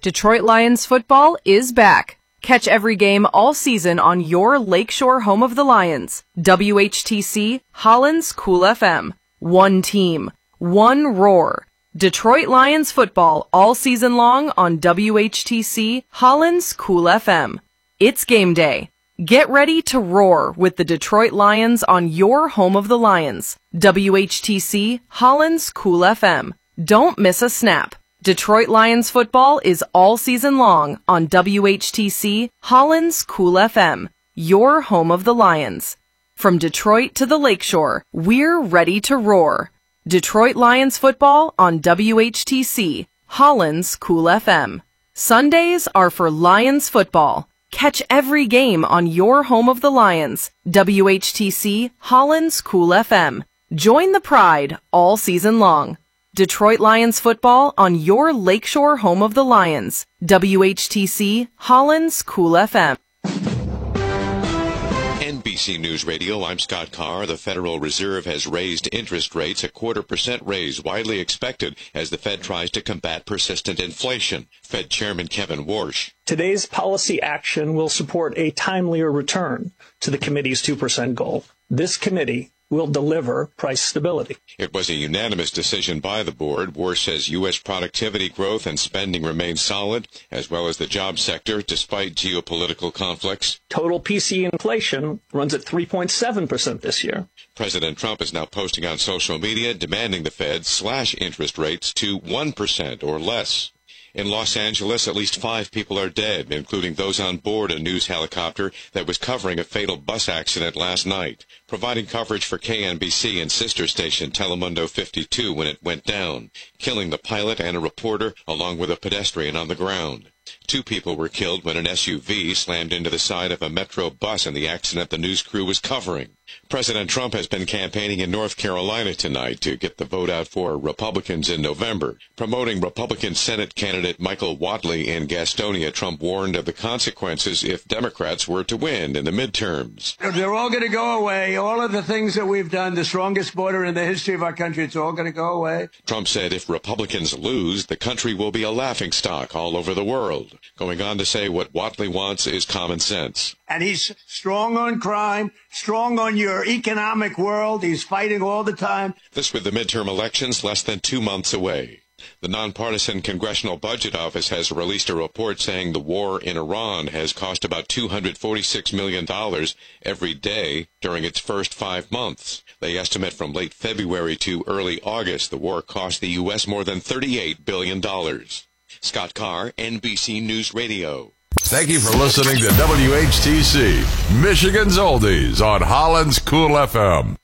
Detroit Lions football is back. Catch every game all season on your Lakeshore home of the Lions. WHTC, Holland's Cool FM. One team, one roar. Detroit Lions football all season long on WHTC, Holland's Cool FM. It's game day. Get ready to roar with the Detroit Lions on your home of the Lions. WHTC, Holland's Cool FM. Don't miss a snap. Detroit Lions football is all season long on WHTC, Holland's Cool FM, your home of the Lions. From Detroit to the Lakeshore, we're ready to roar. Detroit Lions football on WHTC, Holland's Cool FM. Sundays are for Lions football. Catch every game on your home of the Lions, WHTC, Holland's Cool FM. Join the pride all season long. Detroit Lions football on your Lakeshore home of the Lions. WHTC, Holland's Cool FM. NBC News Radio, I'm Scott Carr. The Federal Reserve has raised interest rates, a 0.25% raise, widely expected as the Fed tries to combat persistent inflation. Fed Chairman Kevin Warsh. Today's policy action will support a timelier return to the committee's 2% goal. This committee will deliver price stability. It was a unanimous decision by the board. Warsh says U.S. productivity growth and spending remain solid, as well as the job sector, despite geopolitical conflicts. Total PCE inflation runs at 3.7% this year. President Trump is now posting on social media demanding the Fed slash interest rates to 1% or less. In Los Angeles, at least 5 people are dead, including those on board a news helicopter that was covering a fatal bus accident last night, providing coverage for KNBC and sister station Telemundo 52 when it went down, killing the pilot and a reporter along with a pedestrian on the ground. 2 people were killed when an SUV slammed into the side of a Metro bus in the accident the news crew was covering. President Trump has been campaigning in North Carolina tonight to get the vote out for Republicans in November. Promoting Republican Senate candidate Michael Whatley in Gastonia, Trump warned of the consequences if Democrats were to win in the midterms. They're all going to go away. All of the things that we've done, the strongest border in the history of our country, it's all going to go away. Trump said if Republicans lose, the country will be a laughingstock all over the world, going on to say what Whatley wants is common sense. And he's strong on crime, strong on your economic world. He's fighting all the time. This with the midterm elections less than 2 months away. The nonpartisan Congressional Budget Office has released a report saying the war in Iran has cost about $246 million every day during its first 5 months. They estimate from late February to early August the war cost the U.S. more than $38 billion. Scott Carr, NBC News Radio. Thank you for listening to WHTC, Michigan's Oldies on Holland's Cool FM.